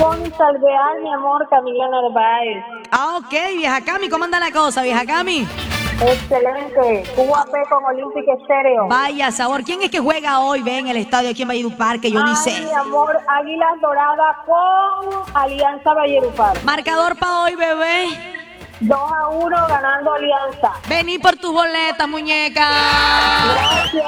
Connie Salvear, mi amor, Camila Narváez. Ah, ok, vieja Cami, ¿cómo anda la cosa, vieja Cami? Excelente. UAP con Olympic Estéreo. Vaya sabor, ¿quién es que juega hoy? Ve en el estadio aquí en Valledupar, que yo ni sé. Mi amor, Águilas Doradas con Alianza Valledupar. Marcador para hoy, bebé. 2-1 ganando Alianza. Vení por tus boletas, muñeca. Gracias.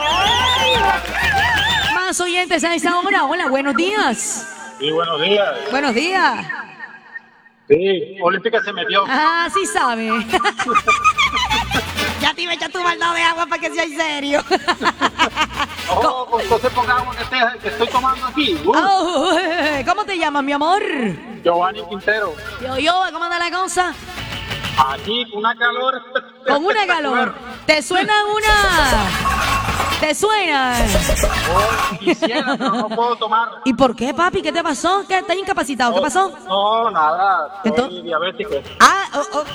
Más oyentes a esta hora. Hola, buenos días. Sí, buenos días. Buenos días. Sí, Olímpica se metió. Ah, sí sabe. Ya te iba a echar tu maldad de agua para que sea en serio. Oh, pues entonces pongamos que estoy tomando aquí. Oh, ¿cómo te llamas, mi amor? Giovanni Quintero. Yo, ¿cómo anda la cosa? Aquí con una calor. Con una calor. ¿Te suena una? ¿Te suena? Oh, quisiera, pero no puedo tomar. ¿Y por qué, papi? ¿Qué te pasó? ¿Qué? ¿Estás incapacitado? ¿Qué pasó? No, nada. Soy Entonces- diabético. Ah,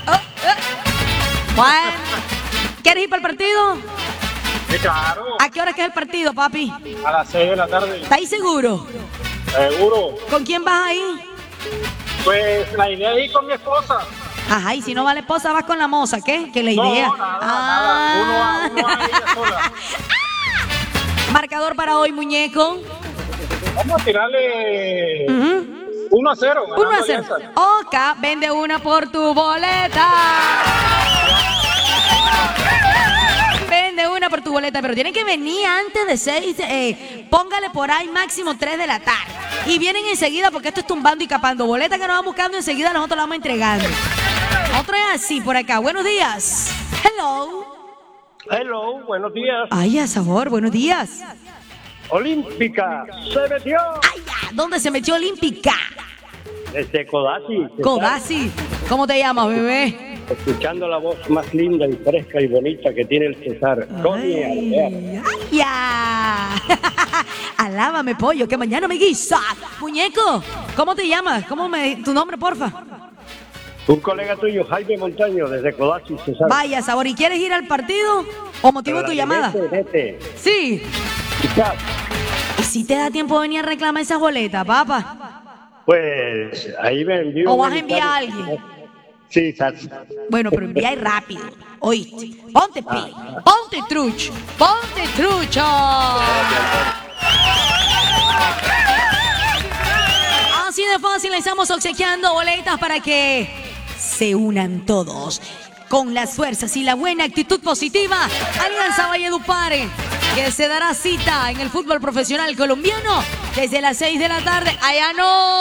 Bueno, ¿quieres ir para el partido? Sí, claro. ¿A qué hora es que es el partido, papi? A las 6 de la tarde. ¿Estás ahí seguro? Seguro. ¿Con quién vas ahí? Pues la idea es ir con mi esposa. Ajá, y si no va la esposa, vas con la moza, ¿qué? Que la idea. No, nada. Uno a ella sola. Marcador para hoy, muñeco. Vamos a tirarle 1-0. 1-0. Ok, vende una por tu boleta. Vende una por tu boleta, pero tienen que venir antes de 6. Póngale por ahí máximo 3 de la tarde. Y vienen enseguida porque esto es tumbando y capando. Boleta que nos van buscando enseguida, nosotros la vamos entregando. Otro es así por acá. Buenos días. Hello. Hello, buenos días. Ay, a sabor, buenos días. Olímpica se metió. Ay, ya, ¿dónde se metió Olímpica? Desde Codazzi. Codazzi. ¿Cómo te llamas, bebé? Escuchando la voz más linda y fresca y bonita que tiene el César. Connie Alvear. Ay, ya. Alábame, pollo, que mañana me guisa. Muñeco, ¿cómo te llamas? Tu nombre, porfa? Un colega tuyo, Jaime Montaño, desde Codazzi, César. Vaya, sabor, ¿y quieres ir al partido? ¿O motivo tu llamada? Vete. Sí. Quizás, ¿Y si te da tiempo de venir a reclamar esas boletas, papá? pues ahí me envío. ¿O un vas a enviar a mensaje. alguien? Sí, Sats. Bueno, pero envía ahí rápido. Oíste. Ponte pi. Ponte trucho. Ponte trucho. Así de fácil estamos obsequiando boletas para que se unan todos con las fuerzas y la buena actitud positiva. Alianza Valledupar, que se dará cita en el fútbol profesional colombiano desde las 6 de la tarde. Allá no.